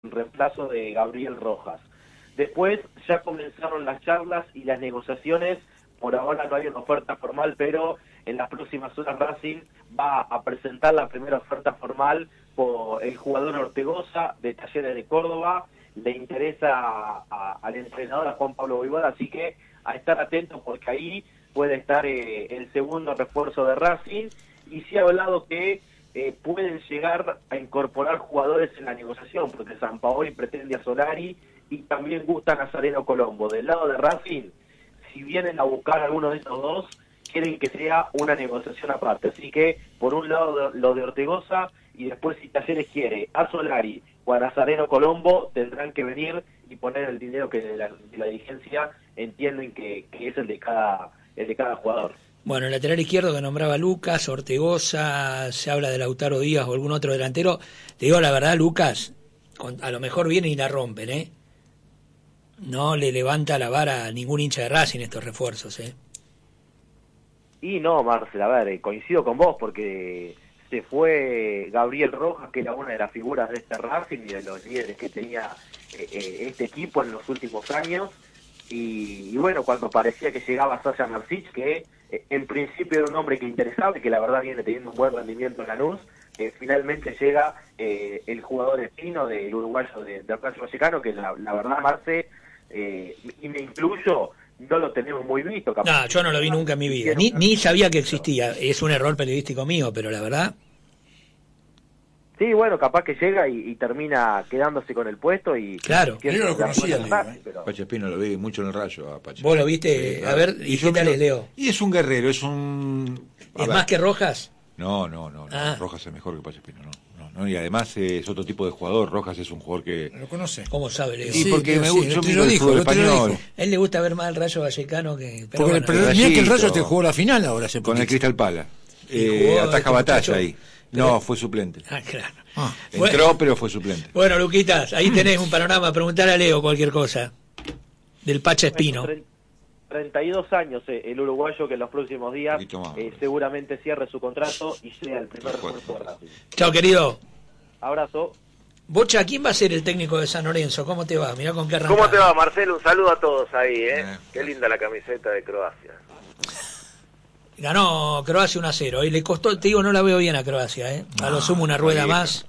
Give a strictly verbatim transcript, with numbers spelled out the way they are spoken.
en reemplazo de Gabriel Rojas. Después ya comenzaron las charlas y las negociaciones. Por ahora no hay una oferta formal, pero en las próximas horas Racing va a presentar la primera oferta formal por el jugador Ortegoza de Talleres de Córdoba. Le interesa a, a, al entrenador, a Juan Pablo Voivoda, así que a estar atentos porque ahí puede estar eh, el segundo refuerzo de Racing. Y se ha hablado que eh, pueden llegar a incorporar jugadores en la negociación, porque Sampaoli pretende a Solari y también gusta Nazareno Colombo. Del lado de Racing, si vienen a buscar a alguno de estos dos, quieren que sea una negociación aparte. Así que, por un lado, lo de Ortegoza, y después, si Talleres quiere a Solari o a Nazareno Colombo, tendrán que venir y poner el dinero que la, la dirigencia entienden que, que es el de cada el de cada jugador. Bueno, el lateral izquierdo que nombraba Lucas, Ortegoza, se habla de Lautaro Díaz o algún otro delantero. Te digo la verdad, Lucas, a lo mejor vienen y la rompen, ¿eh? No le levanta la vara a ningún hincha de Racing estos refuerzos, ¿eh? Y no, Marcel, a ver, coincido con vos porque se fue Gabriel Rojas, que era una de las figuras de este Racing y de los líderes que tenía eh, eh, este equipo en los últimos años. Y, y bueno, cuando parecía que llegaba Sasha Marsic, que eh, en principio era un hombre que interesaba y que la verdad viene teniendo un buen rendimiento en Lanús, eh, finalmente llega eh, el jugador espino del uruguayo de, de Rayo Vallecano, que la, la verdad, Marce, eh, y me incluyo, no lo tenemos muy visto. No, yo no lo vi nunca en mi vida, ni, ni sabía que existía. Es un error periodístico mío, pero la verdad... Sí, bueno, capaz que llega y, y termina quedándose con el puesto y... Claro. Yo no lo conocía, Leo, más, ¿eh? pero... Pache Espino lo vi mucho en el Rayo. A Pache. ¿Vos lo viste? Sí, a ver, ¿y, y qué tal es, Leo? Y es un guerrero, es un... ¿Es más que Rojas? No, no, no, no. Ah. Rojas es mejor que Pache Espino, no, no, no. Y además eh, es otro tipo de jugador. Rojas es un jugador que... ¿Lo conoce? ¿Cómo sabe, Leo? Sí, Sí, porque Leo, me sí, gusta, el yo otro miro lo el dijo, fútbol el otro lo español. dijo. A él le gusta ver más el Rayo Vallecano que... Pero Porque bueno, el, mira que el Rayo Rayito. te jugó la final ahora hace Con el poquito. Crystal Palace. ¿Y Eh, jugó ataja este batalla muchacho? ahí. No, fue suplente. Ah, claro. Ah. Entró, pero fue suplente. Bueno, Luquitas, ahí tenés un panorama. Preguntale a Leo cualquier cosa. Del Pacha Espino. Bueno, treinta y dos años eh, el uruguayo que en los próximos días Un poquito más, eh, seguramente cierre su contrato y sea el primer refuerzo de Racing. Chao, querido. Abrazo. Bocha, ¿quién va a ser el técnico de San Lorenzo? ¿Cómo te va? Mirá con qué arrancás. ¿Cómo te va, Marcelo? Un saludo a todos ahí, ¿eh? Eh. Qué linda la camiseta de Croacia. Ganó Croacia uno a cero. Y le costó, te digo, no la veo bien a Croacia, ¿eh? A lo sumo una rueda más.